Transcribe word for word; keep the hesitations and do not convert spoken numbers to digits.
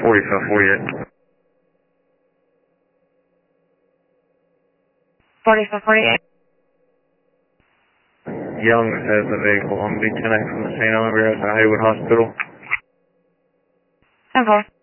forty-five forty-eight. forty-five forty-eight. Young has the vehicle on B ten A from the scene. I'll be at the Haywood Hospital. ten four.